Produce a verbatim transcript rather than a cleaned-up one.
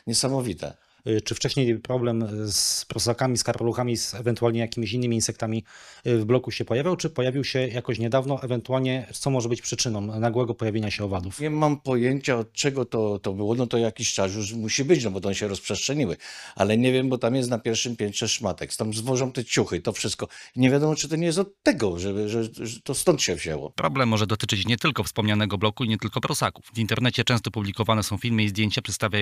niesamowite. Czy wcześniej problem z prosakami, z karoluchami, z ewentualnie jakimiś innymi insektami w bloku się pojawiał, czy pojawił się jakoś niedawno, ewentualnie co może być przyczyną nagłego pojawienia się owadów? Nie mam pojęcia, od czego to, to było, no to jakiś czas już musi być, no bo to one się rozprzestrzeniły, ale nie wiem, bo tam jest na pierwszym piętrze szmatek, tam zwożą te ciuchy, to wszystko. I nie wiadomo, czy to nie jest od tego, że, że, że to stąd się wzięło. Problem może dotyczyć nie tylko wspomnianego bloku i nie tylko prosaków. W internecie często publikowane są filmy i zdjęcia przedstawiające